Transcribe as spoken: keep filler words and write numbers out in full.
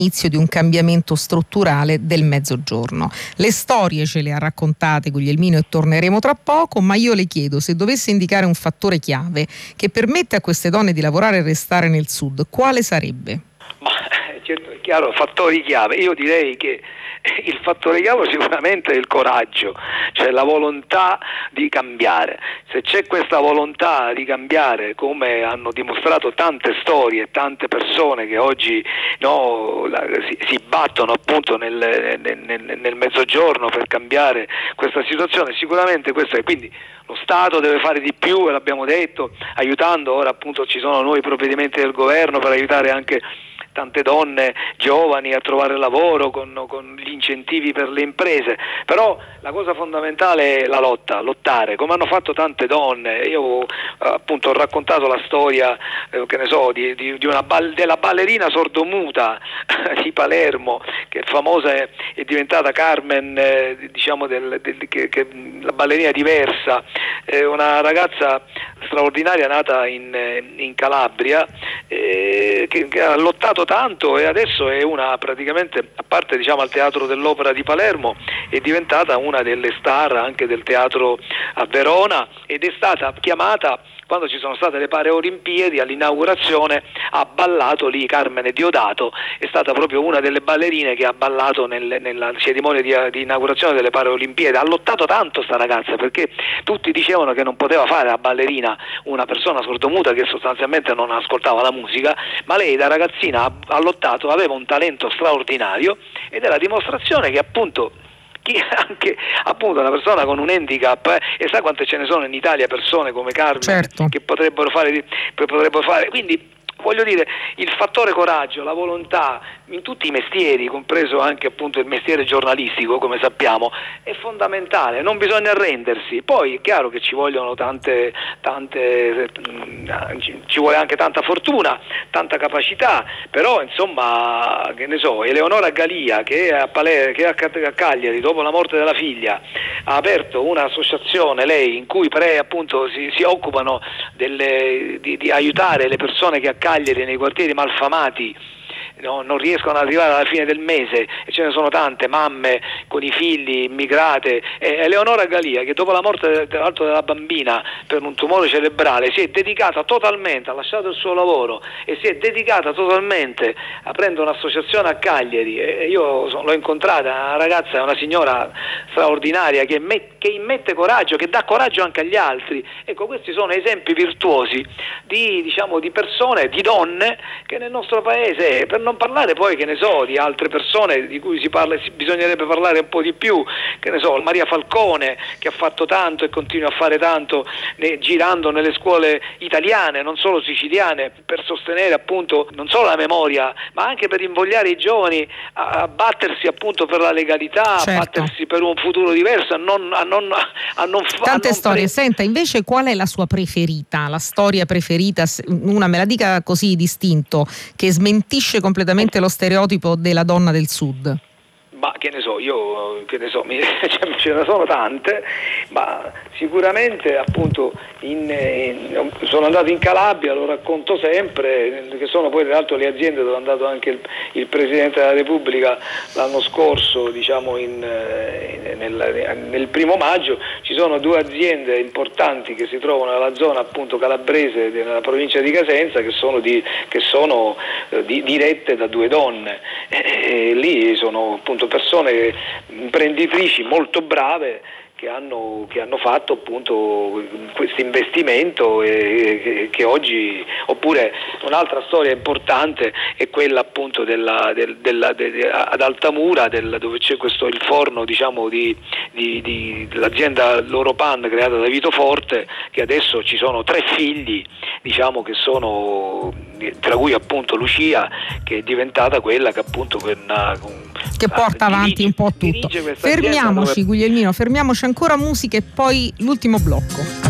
l'inizio di un cambiamento strutturale del Mezzogiorno. Le storie ce le ha raccontate Guglielmino e torneremo tra poco, ma io le chiedo, se dovesse indicare un fattore chiave che permette a queste donne di lavorare e restare nel Sud, quale sarebbe? Ma certo, è chiaro, fattori chiave. Io direi che il fattore chiave sicuramente è il coraggio, cioè la volontà di cambiare. Se c'è questa volontà di cambiare, come hanno dimostrato tante storie, tante persone che oggi no, la, si, si battono appunto nel, nel, nel Mezzogiorno per cambiare questa situazione, sicuramente questo è. Quindi lo Stato deve fare di più, e l'abbiamo detto, aiutando. Ora appunto ci sono nuovi provvedimenti del governo per aiutare anche tante donne giovani a trovare lavoro con, con gli incentivi per le imprese, però la cosa fondamentale è la lotta, lottare, come hanno fatto tante donne. Io appunto ho raccontato la storia, eh, che ne so, di, di, di una ball- della ballerina sordomuta di Palermo, che è famosa, è, è diventata Carmen, eh, diciamo del, del, che, che, la ballerina diversa, è una ragazza straordinaria nata in, in Calabria, eh, che, che ha lottato tanto e adesso è una, praticamente, a parte diciamo al Teatro dell'Opera di Palermo, è diventata una delle star anche del teatro a Verona, ed è stata chiamata, quando ci sono state le Paralimpiadi, all'inaugurazione ha ballato lì Carmine Diodato, è stata proprio una delle ballerine che ha ballato nel, nella cerimonia di, di inaugurazione delle Paralimpiadi. Ha lottato tanto sta ragazza, perché tutti dicevano che non poteva fare la ballerina una persona sordomuta che sostanzialmente non ascoltava la musica, ma lei da ragazzina ha, ha lottato, aveva un talento straordinario, ed è la dimostrazione che appunto chi anche appunto una persona con un handicap, eh, e sa quante ce ne sono in Italia persone come Carmen, certo, che potrebbero fare, potrebbero fare, quindi voglio dire, il fattore coraggio, la volontà in tutti i mestieri, compreso anche appunto il mestiere giornalistico, come sappiamo, è fondamentale, non bisogna arrendersi. Poi è chiaro che ci vogliono tante, tante ci vuole anche tanta fortuna, tanta capacità, però insomma, che ne so, Eleonora Galia, che è a, Paler- che è a Cagliari, dopo la morte della figlia, ha aperto un'associazione, lei, in cui pre, appunto si, si occupano delle, di, di aiutare le persone che a Cagliari, nei quartieri malfamati, no, non riescono ad arrivare alla fine del mese, e ce ne sono tante mamme con i figli immigrate. E Eleonora Galia, che dopo la morte tra l'altro della bambina per un tumore cerebrale, si è dedicata totalmente, ha lasciato il suo lavoro e si è dedicata totalmente aprendo un'associazione a Cagliari. E io l'ho incontrata, una ragazza, è una signora straordinaria che, met, che immette coraggio, che dà coraggio anche agli altri. Ecco, questi sono esempi virtuosi di, diciamo, di persone, di donne che nel nostro paese, per non parlare poi, che ne so, di altre persone di cui si parla, si, bisognerebbe parlare un po' di più, che ne so, Maria Falcone, che ha fatto tanto e continua a fare tanto, ne, girando nelle scuole italiane, non solo siciliane, per sostenere appunto non solo la memoria, ma anche per invogliare i giovani a, a battersi appunto per la legalità, certo, a battersi per un futuro diverso, a non, a non, a non fa, tante a non storie. pre- Senta, invece, qual è la sua preferita, la storia preferita, una me la dica così distinto, che smentisce completamente lo stereotipo della donna del Sud? Ma che ne so, io che ne so, mi, ce ne sono tante, ma sicuramente appunto in, in, sono andato in Calabria, lo racconto sempre, che sono poi tra l'altro le aziende dove è andato anche il, il Presidente della Repubblica l'anno scorso, diciamo in, in, nel, nel primo maggio. Ci sono due aziende importanti che si trovano nella zona appunto calabrese, nella provincia di Casenza, che sono, di, che sono eh, di, dirette da due donne, e, e lì sono appunto persone imprenditrici molto brave che hanno, che hanno fatto appunto questo investimento, e che, che oggi, oppure un'altra storia importante è quella appunto della, del, della, de, de, ad Altamura, del, dove c'è questo il forno, diciamo, di, di, di, dell'azienda Loropan creata da Vito Forte, che adesso ci sono tre figli, diciamo, che sono, tra cui appunto Lucia, che è diventata quella che appunto con, con che porta avanti un po' tutto. Fermiamoci, Guglielmino, fermiamoci, ancora musica e poi l'ultimo blocco.